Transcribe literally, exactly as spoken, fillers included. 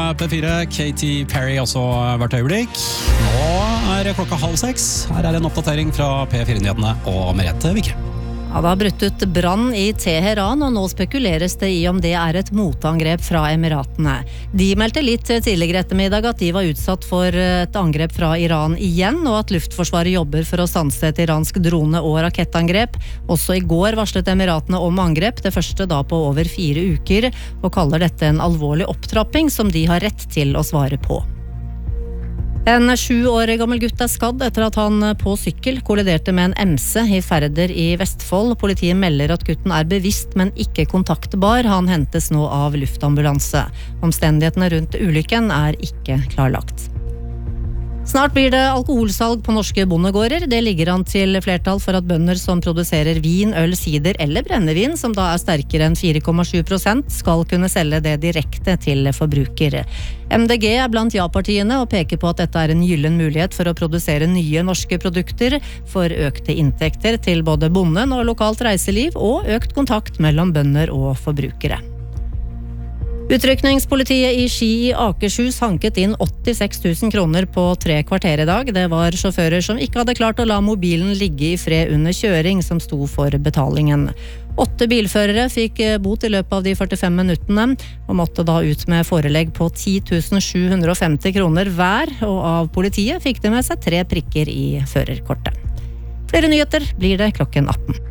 P fire, Katy Perry også hvert øyeblikk. Nå er klokka halv seks. Her er en oppdatering fra P fire-nyhetene og Merete Vikke. Ja, det har brutt ut brann i Teheran, og nå spekuleres det i om det er et motangrep fra Emiratene. De meldte litt tidligere ettermiddag at de var utsatt for et angrep fra Iran igjen, og at Luftforsvaret jobber for å stanse et iransk drone- og rakettangrep. Også i går varslet Emiratene om angrep, det første da på over fire uker, og kaller dette en alvorlig opptrapping som de har rett til å svare på. En sju år gammel gutt er skadd etter at han på sykkel kolliderte med en M C i Færder i Vestfold. Politiet melder at gutten er bevisst, men ikke kontaktbar. Han hentes nå av luftambulanse. Omstendighetene rundt ulykken er ikke klarlagt. Snart blir det alkoholsalg på norske bondegårder. Det ligger an til flertall for at bønder som produserer vin, øl, sider eller brennevin, som da er sterkere enn fire komma sju prosent, skal kunne selge det direkte til forbruker. M D G er blant ja-partiene og peker på at dette er en gyllen mulighet for å produsere nye norske produkter, for økte inntekter til både bonden og lokalt reiseliv, og økt kontakt mellom bønder og forbrukere. Utrykningspolitiet i Ski i Akershus hanket inn åttiseks tusen kroner på tre kvarter i dag. Det var sjåfører som ikke hadde klart å la mobilen ligge i fred under kjøring som sto for betalingen. Åtte bilførere fikk bot i løpet av de førtifem minuttene, og måtte da ut med forelegg på ti tusen sju hundre og femti kroner hver, og av politiet fikk de med seg tre prikker i førerkortet. Flere nyheter blir det klokken atten.